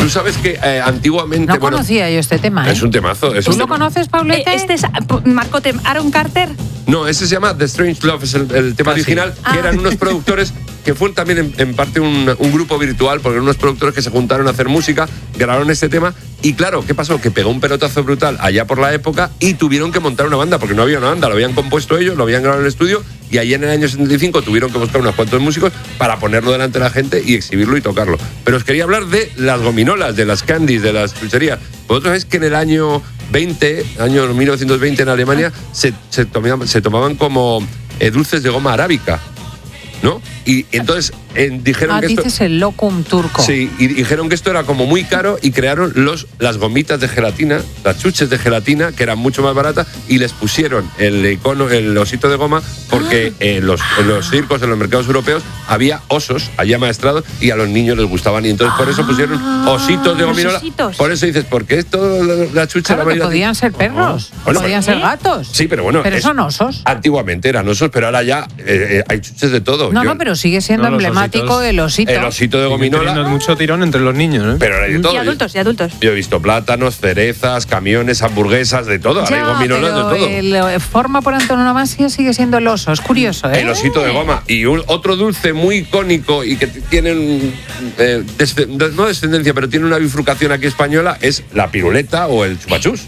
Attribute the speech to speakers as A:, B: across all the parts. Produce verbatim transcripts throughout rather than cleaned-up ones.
A: sabes que eh, antiguamente...
B: No
A: bueno,
B: conocía yo este tema, ¿eh?
A: Es un temazo. Es
B: ¿Tú
A: un
B: lo
A: tema.
B: conoces, Paulete?
C: Eh, Este es Marcote, Aaron Carter.
A: No, ese se llama The Strange Love, es el, el tema
D: Ah, sí.
A: original,
C: Ah.
A: que eran unos productores que fue también en, en parte un, un grupo virtual, porque eran unos productores que se juntaron a hacer música, grabaron este tema, y claro, ¿qué pasó? Que pegó un pelotazo brutal allá por la época y tuvieron que montar una banda, porque no había una banda, lo habían compuesto ellos, lo habían grabado en el estudio, y allí en el año setenta y cinco tuvieron que buscar unos cuantos músicos para ponerlo delante de la gente y exhibirlo y tocarlo. Pero os quería hablar de las gominolas, de las candies, de las chucherías. Vosotros sabéis que en el año veinte, año mil novecientos veinte en Alemania, se, se, tomaban, se tomaban como eh, dulces de goma arábica, ¿no? Y entonces eh, dijeron
B: Ah,
A: que esto...
B: dices el locum turco.
A: Sí, y dijeron que esto era como muy caro y crearon los, las gomitas de gelatina, las chuches de gelatina, que eran mucho más baratas, y les pusieron el icono, el osito de goma, porque en los, en los circos, en los mercados europeos, había osos allá maestrados y a los niños les gustaban. Y entonces por eso pusieron ositos de
C: los
A: gominola.
C: ositos.
A: Por eso dices, ¿por qué esto la, la chucha
B: Claro,
A: la
B: que
A: variedad?
B: podían ser perros,
A: Bueno,
B: podían
A: pero-
B: ser gatos.
A: Sí, pero bueno.
B: Pero
A: es-
B: son osos.
A: Antiguamente eran osos, pero ahora ya eh, eh, hay chuches de todo.
B: No,
A: Yo-
B: no, pero sigue siendo
D: No, los
B: emblemático
D: ositos.
B: el osito.
A: El osito de
D: Sigue
A: gominola.
D: teniendo mucho tirón entre los niños, ¿eh?
A: Pero hay de todo.
C: Y adultos, y adultos.
A: Yo he visto plátanos, cerezas, camiones, hamburguesas, de todo. Ahora hay
B: Ya,
A: gominolas de
B: pero
A: todo.
B: el eh, forma por antonomasia sigue siendo el oso. Es curioso, ¿eh?
A: El osito de goma. Y un, otro dulce muy icónico y que t- tiene un, eh, desce- de- no descendencia, pero tiene una bifurcación aquí española, es la piruleta o el chupachús.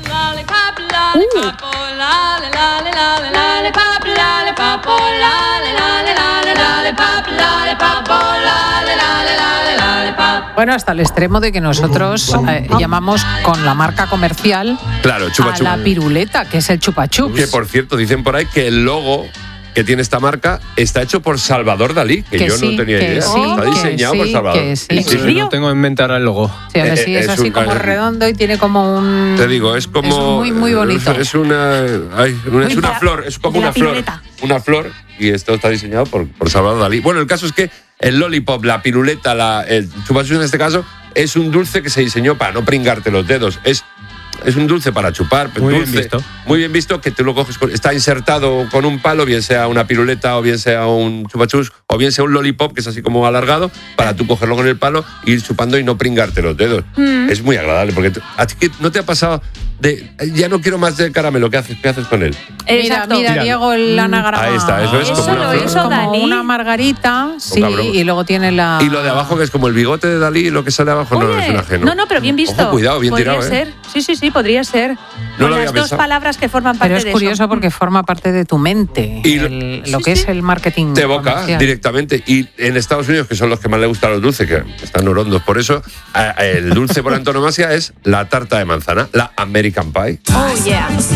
B: Bueno, hasta el extremo de que nosotros eh, llamamos con la marca comercial
A: Claro,
B: a
A: chupachús.
B: la piruleta, que es el chupachups.
A: Que por cierto, dicen por ahí que el logo que tiene esta marca está hecho por Salvador Dalí, que,
B: Que
A: yo
B: sí,
A: no tenía
B: que
A: idea.
B: sí,
A: está
B: que
A: diseñado
B: sí,
A: por Salvador.
B: que sí.
A: Sí,
C: ¿En
A: sí.
C: serio?
D: No tengo en mente ahora el logo.
B: Sí, hombre,
A: Eh,
B: sí, es,
A: es
B: así
A: un-
B: como redondo y tiene como un...
A: Te digo, es como.
B: Es muy, muy bonito.
A: Es una. ay, una- es
C: Muy
A: una
C: para-
A: flor, es como
C: de la
A: una flor.
C: piruleta.
A: Una flor, y esto está diseñado por, por Salvador Dalí. Bueno, el caso es que el lollipop, la piruleta, la, el chupachus en este caso, es un dulce que se diseñó para no pringarte los dedos. Es. Es un dulce para chupar,
D: Muy bien
A: dulce,
D: visto.
A: muy bien visto, que tú lo coges, con- está insertado con un palo, bien sea una piruleta o bien sea un chupachus o bien sea un lollipop, que es así como alargado, para tú cogerlo con el palo, ir chupando y no pringarte los dedos. Es muy agradable, porque tú- a ti que no te ha pasado de, ya no quiero más de caramelo, ¿qué haces, qué haces con él?
B: Mira,
C: Exacto.
B: mira,
D: Mira.
B: Diego, el anagrama.
A: Ahí está, eso es
C: Eso
A: como una
C: lo
A: flor.
C: hizo
B: como
C: Dalí.
B: una margarita, sí,
A: cabrón.
B: y luego tiene la...
A: Y lo de abajo, que es como el bigote de Dalí, lo que sale abajo, no,
C: Oye,
A: es un ajeno.
C: no, no, pero bien visto.
A: Ojo, cuidado, bien
C: podría
A: tirado, ¿eh?
C: ser. Sí, sí, sí, podría ser.
A: No
C: Con
A: lo había
C: las dos
A: pensado.
C: palabras que forman parte
B: Pero es
C: de
B: curioso
C: eso.
B: porque forma parte de tu mente,
A: Y lo-
B: el- lo
C: sí,
B: que
C: sí.
B: es el marketing
A: De boca,
B: comercial.
A: directamente. Y en Estados Unidos, que son los que más les gustan los dulces, que están orondos por eso, a- el dulce por antonomasia es la tarta de manzana, la American Pie.
C: Oh, yeah.